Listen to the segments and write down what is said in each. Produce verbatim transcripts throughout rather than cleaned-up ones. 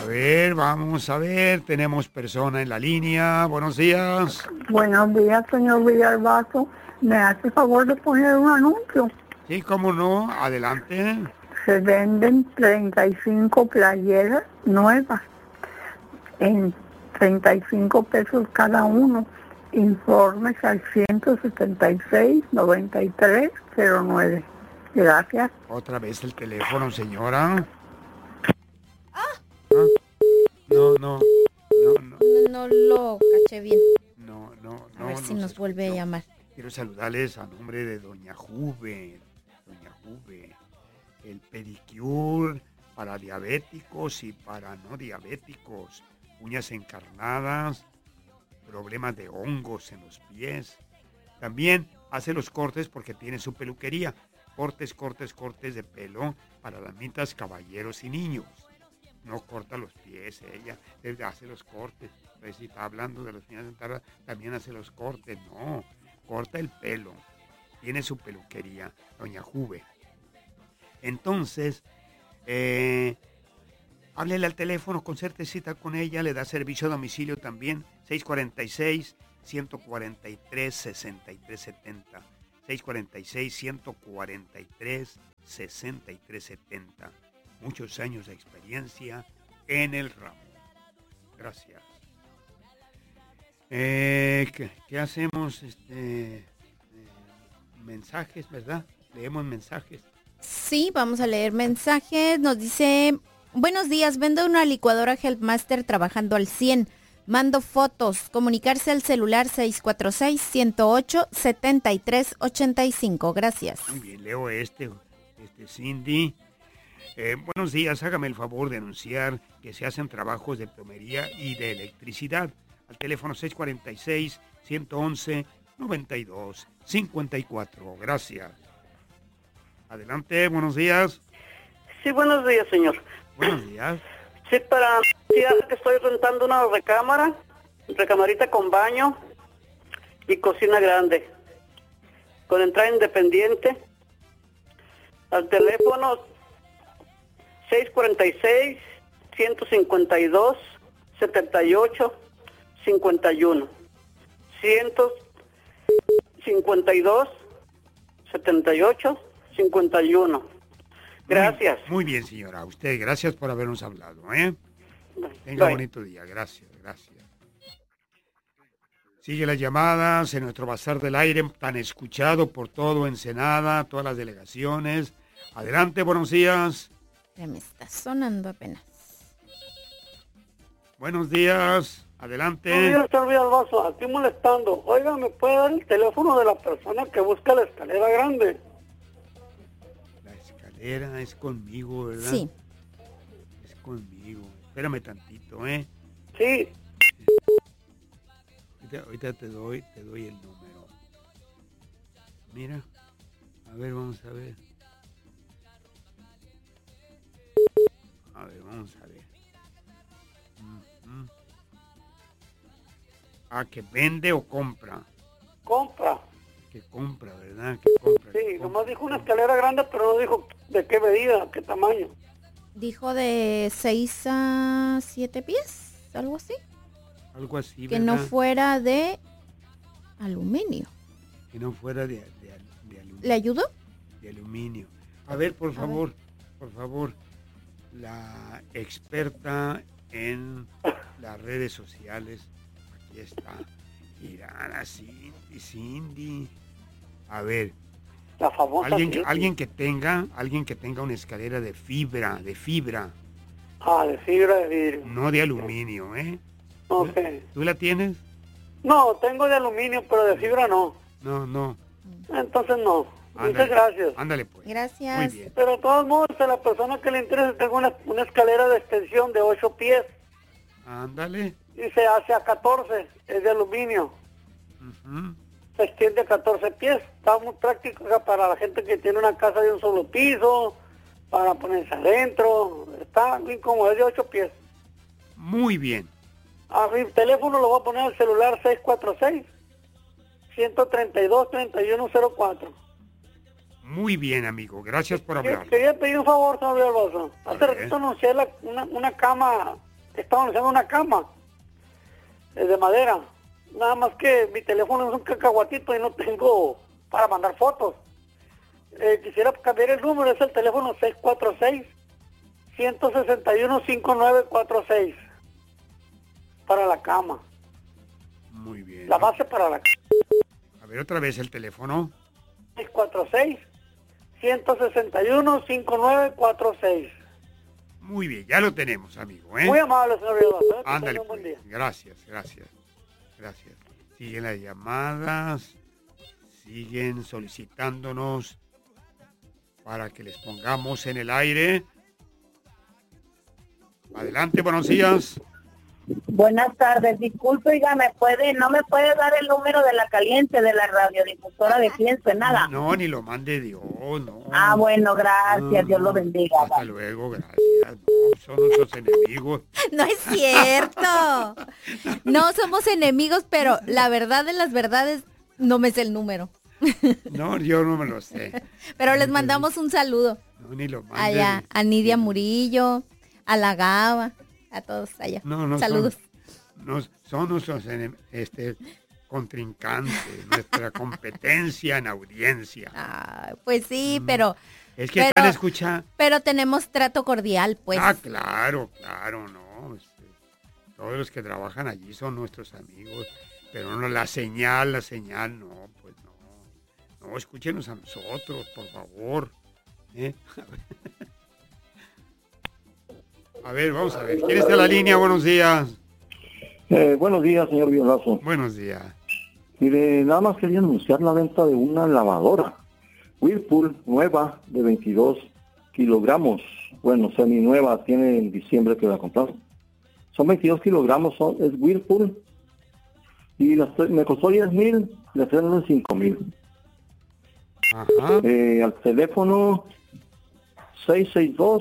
ver, vamos a ver, tenemos persona en la línea. Buenos días. Buenos días, señor Villalbazo. ¿Me hace favor de poner un anuncio? Sí, cómo no, adelante. Se venden treinta y cinco playeras nuevas en treinta y cinco pesos cada uno. Informes al ciento setenta y seis, noventa y tres, cero nueve. Gracias. Otra vez el teléfono, señora. ¿Ah? No, no, no, no. No lo caché bien. No, no, no. A ver si no nos se vuelve a escuchó. llamar. Quiero saludarles a nombre de Doña Juve. Doña Juve. El pedicure para diabéticos y para no diabéticos. Uñas encarnadas. Problemas de hongos en los pies. También hace los cortes porque tiene su peluquería. Cortes, cortes, cortes de pelo para damitas, caballeros y niños. No corta los pies ella, ella hace los cortes. Pues si está hablando de las uñas dentales, también hace los cortes. No, corta el pelo. Tiene su peluquería, Doña Juve. Entonces, eh, háblele al teléfono, concerte cita con ella, le da servicio a domicilio también, seis cuatro seis, uno cuatro tres, seis tres siete cero. seis cuatro seis, uno cuatro tres, seis tres siete cero. Muchos años de experiencia en el ramo. Gracias. Eh, ¿qué, ¿Qué hacemos? Este, eh, mensajes, ¿verdad? Leemos mensajes. Sí, vamos a leer mensajes. Nos dice, buenos días, vendo una licuadora Helpmaster trabajando al cien. Mando fotos. Comunicarse al celular seis cuatro seis, uno cero ocho, siete tres ocho cinco. Gracias. Muy bien, leo este, este Cindy. Eh, buenos días, hágame el favor de anunciar que se hacen trabajos de plomería y de electricidad. Al teléfono seis cuatro seis, uno once, noventa y dos cincuenta y cuatro. Gracias. Adelante, buenos días. Sí, buenos días, señor. Buenos días. Sí, para anunciar que estoy rentando una recámara, recamarita con baño y cocina grande, con entrada independiente. Al teléfono seis cuatro seis, uno cinco dos, siete ocho cinco uno. ciento cincuenta y dos, setenta y ocho, cincuenta y uno. Gracias. Muy, muy bien, señora. A usted, gracias por habernos hablado, ¿eh? Tenga un bonito día. Gracias, gracias. Sigue las llamadas en nuestro Bazar del Aire, tan escuchado por todo Ensenada, todas las delegaciones. Adelante, buenos días. Ya me está sonando apenas. Buenos días, adelante. Buenos días, señor Villalbazo, aquí molestando. Oiga, ¿me puede dar el teléfono de la persona que busca la escalera grande? La escalera es conmigo, ¿verdad? Sí. Es conmigo. Espérame tantito, ¿eh? Sí. Ahorita, ahorita te doy, te doy el número. Mira, a ver, vamos a ver. A ver, vamos a ver. Uh-huh. Ah, que vende o compra. Compra. Que compra, ¿verdad? Que compra. Sí, que nomás compra. dijo una escalera grande, pero no dijo de qué medida, qué tamaño. Dijo de seis a siete pies, algo así. Algo así, Que ¿verdad? no fuera de aluminio. Que no fuera de, de, de aluminio. ¿Le ayudó? De aluminio. A ver, por A favor, por favor, la experta en las redes sociales. Aquí está. Mirá, Cindy, Cindy. A ver, La famosa. alguien, que- sí. alguien que tenga, alguien que tenga una escalera de fibra, de fibra, Ah, de fibra de vidrio. no de aluminio, ¿eh? Ok. ¿Tú la tienes? No, tengo de aluminio, pero de fibra no. No, no. Entonces no. Ándale. Muchas gracias. Ándale pues. Gracias. Muy bien. Pero de todos modos, a la persona que le interesa, tengo una, una escalera de extensión de ocho pies Ándale. y se hace a catorce, es de aluminio. Ujú. Se extiende a catorce pies. Está muy práctico acá para la gente que tiene una casa de un solo piso, para ponerse adentro. Está bien como es de ocho pies. Muy bien. A mi teléfono lo voy a poner al celular seis cuatro seis, uno tres dos, tres uno cero cuatro. Muy bien, amigo. Gracias por Que- hablar. Quería pedir un favor, señor Villalbazo. A Hace ver. ratito anuncié la- una, una cama estaban haciendo una cama eh, de madera. Nada más que mi teléfono es un cacahuatito y no tengo para mandar fotos. Eh, quisiera cambiar el número, es el teléfono seis cuatro seis, uno seis uno, cinco nueve cuatro seis. Para la cama. Muy bien. La base para la cama. A ver, otra vez el teléfono. seis cuatro seis, uno seis uno, cinco nueve cuatro seis. Muy bien, ya lo tenemos, amigo, ¿eh? Muy amable, señor Villalobos. ¿eh? Que Ándale, tenga un buen pues. día. Gracias, gracias, gracias. Siguen las llamadas, siguen solicitándonos para que les pongamos en el aire. Adelante, buenos días. Buenas tardes, disculpe, oiga, ¿me puede, no me puede dar el número de la caliente de la radiodifusora de aquí en Ensenada? No, ni lo mande Dios, no. Ah, bueno, gracias, No, Dios lo no. bendiga. Hasta luego, gracias. No, son nuestros enemigos. No es cierto. No somos enemigos, pero la verdad de las verdades no me sé el número. No, yo no me lo sé. Pero les mandamos un saludo No, ni lo mande. allá a Nidia Murillo, a la Gaba, a todos allá. No, no Saludos. Son, no, son nuestros enem- este, contrincantes, nuestra competencia en audiencia. Ah, pues sí, pero Es que pero- están escuchando. pero tenemos trato cordial, pues. Ah, claro, claro, no. este, todos los que trabajan allí son nuestros amigos. Pero no la señal, la señal, no, pues no. No, escúchenos a nosotros, por favor. ¿eh? A ver, vamos a ver. ¿Quién está en la línea? Buenos días. Eh, buenos días, señor Violazo. Buenos días. Mire, nada más quería anunciar la venta de una lavadora Whirlpool nueva de veintidós kilogramos. Bueno, semi nueva, tiene en diciembre que la compraron. Son veintidós kilogramos, son, es Whirlpool. Y la estoy- me costó diez mil, le ofrecen cinco mil. Ajá. Eh, al teléfono seis seis dos,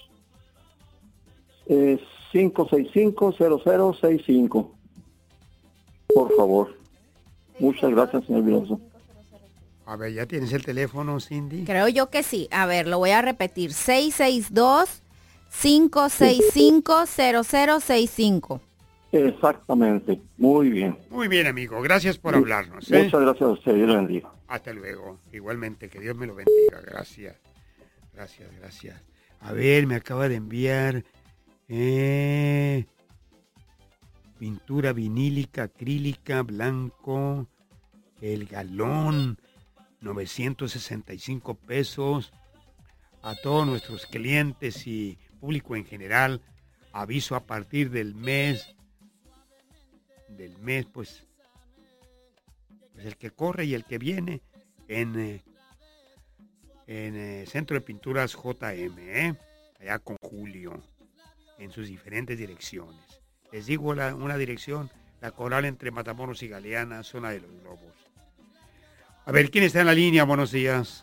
eh, cinco seis cinco, cero cero seis cinco. Por favor. Muchas gracias, señor Viloso. A ver, ¿ya tienes el teléfono, Cindy? Creo yo que sí. A ver, lo voy a repetir. seis seis dos, cinco seis cinco, cero cero seis cinco. Exactamente. Muy bien. Muy bien, amigo. Gracias por hablarnos. ¿eh? Muchas gracias a usted. Dios le bendiga. Hasta luego. Igualmente, que Dios me lo bendiga. Gracias. Gracias, gracias. A ver, me acaba de enviar eh, pintura vinílica, acrílica, blanco, el galón, novecientos sesenta y cinco pesos. A todos nuestros clientes y público en general, aviso a partir del mes, del mes, pues, pues el que corre y el que viene en, eh, en eh, Centro de Pinturas J M, ¿eh? Allá con Julio, en sus diferentes direcciones. Les digo la, una dirección, la Coral entre Matamoros y Galeana, zona de los Lobos. A ver, ¿quién está en la línea? Buenos días.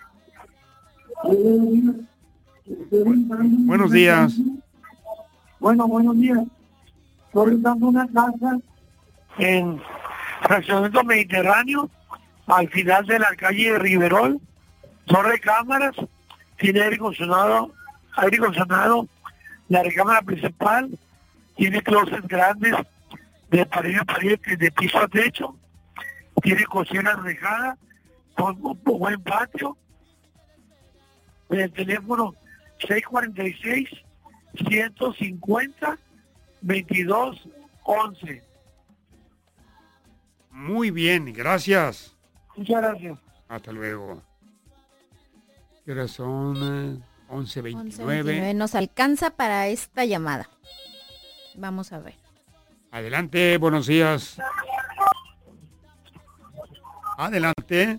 Bu- buenos días. Bueno, buenos días. Estoy rentando una casa en Fraccionamiento Mediterráneo, al final de la calle de Riverol. Dos recámaras, tiene aire acondicionado, aire acondicionado, la recámara principal, tiene closets grandes de pared a pared, de piso a techo, tiene cocina rejada, con un buen patio. El teléfono seis cuatro seis, uno cinco cero, veintidós once. Muy bien, gracias. Muchas gracias. Hasta luego. ¿Qué horas son? Eh, once once veintinueve. veintinueve. Nos alcanza para esta llamada. Vamos a ver. Adelante, buenos días. Adelante.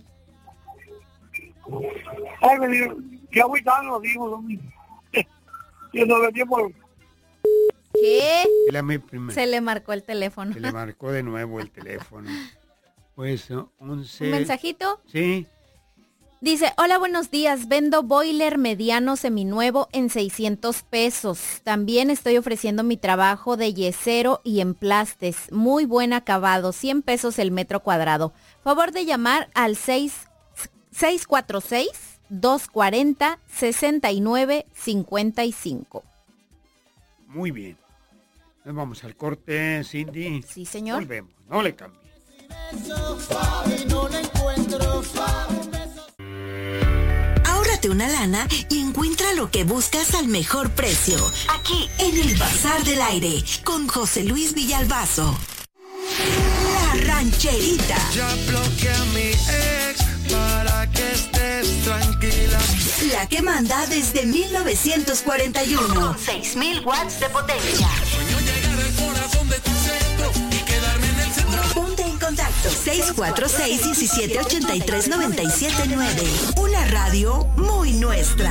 Ay, me digo, qué agüitado lo digo, hombre. Y no le tiempo. ¿Qué? La mi primer- Se le marcó el teléfono. Se le marcó de nuevo el teléfono. Pues ¿no? once. ¿Un mensajito? Sí. Dice, hola, buenos días, vendo boiler mediano seminuevo en seiscientos pesos. También estoy ofreciendo mi trabajo de yesero y emplastes. Muy buen acabado, cien pesos el metro cuadrado. Favor de llamar al seis cuatro seis, dos cuatro cero, seis nueve cinco cinco. Muy bien. Vamos al corte, Cindy. Sí, señor. Volvemos, no le cambie. Ahórrate una lana y encuentra lo que buscas al mejor precio. Aquí, en el Bazar del Aire, con José Luis Villalbazo. La Rancherita. Ya bloqueé a mi ex para que estés tranquila. La que manda desde mil novecientos cuarenta y uno. Con seis mil watts de potencia. Sueño llegar al corazón de tu centro y quedarme en el centro. Ponte en contacto seis cuatro seis, uno siete ocho tres, nueve siete nueve. Una radio muy nuestra.